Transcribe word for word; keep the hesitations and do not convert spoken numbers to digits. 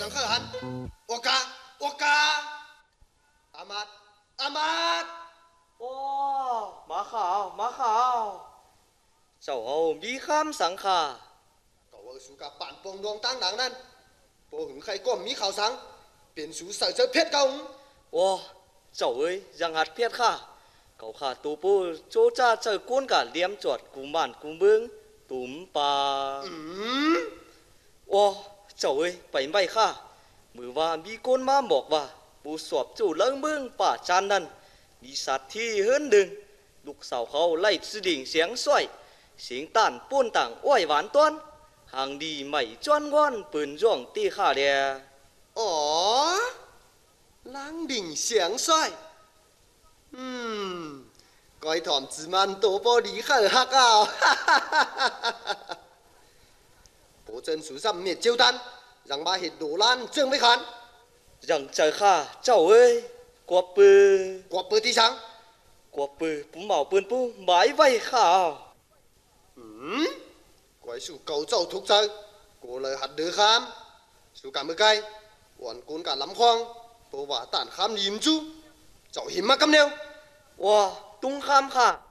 สังขารโอกาโอกาอามาดอามาดว้ามาข่าวมาข่าวเจ้าเอามีข้ามสังขาก็ว่าสุกับป่านปงดวงตั้งหลังนั้นโปหึงใครก็มีข่าวสังเปลี่ยนสูใส่เจอเพชรเก่าว้าเจ้าเอ้ยยังหัดเพียรข้าเขาขาตูปูโจจ้าเจอก้นกะเลี้ยมจอดกุมบ้านกุมเบิ้งตุ่มปลาอืมว้าเจ้าเอ้ยไปไม่ข้ามือว่ามีคนมาบอกว่าปูสอบจู่เลิงเบิ้งป่าจานนั้นมีสัตว์ที่เฮิรนดึงลูกสาวเขาไล่สดิ่งเสียงสวยเสียงต่านป้วนต่างอ้อยหวานต้นหางดีไม่จ้วนก้อนปืนร่วงตีข้าเดียอ๋อล้างดิ่งเสียงสร้อยอืมก้อยถอมจีมันโตปอดีข้าฮักอ่ะโปเจนสูซ้ำเมียเจียวตันยังมาเห็ดโดล้านเจิงไม่ขันยังเจอข้าเจ้าเอ้ยกวบปืกวบปืนที่ช้างกวบปืผมเหมาปืนปูหมายไว้ข้าอืมก้อยสูเก่าเจ้าทุกใจกูเลยหัดเดือข้ามสูการมือไกลวันกุนการลำคลองเพราะว่าต่านข้ามยิ้มจูเจ้าหิมมากำเนียวว้าตุ้งข้ามข้า